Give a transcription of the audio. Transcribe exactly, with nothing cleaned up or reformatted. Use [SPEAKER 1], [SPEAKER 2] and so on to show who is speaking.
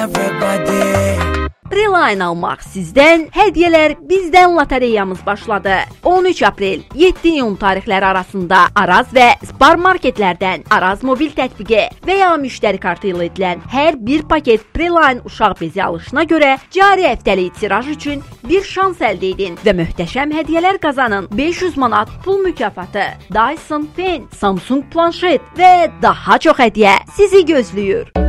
[SPEAKER 1] everybody.
[SPEAKER 2] Preline almaq sizdən, hədiyyələr bizdən lotereyamız başladı. on üç aprel, yeddi iyun tarixləri arasında Araz və Spar marketlərdən Araz mobil tətbiqi və ya müştəri kartı ilə edilən hər bir paket Preline uşaq bezi alışına görə cari həftəlik tiraj üçün bir şans əldə edin və möhtəşəm hədiyyələr qazanın. beş yüz manat pul mükafatı, Dyson Pen, Samsung planşet və daha çox hədiyyə sizi gözləyir.